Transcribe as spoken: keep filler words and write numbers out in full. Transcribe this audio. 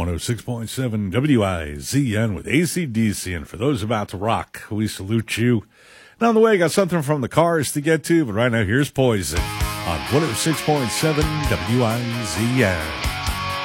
one oh six point seven W I Z N with A C D C. And for those about to rock, we salute you. And on the way, got something from the Cars to get to, but right now, here's Poison on one oh six point seven W I Z N.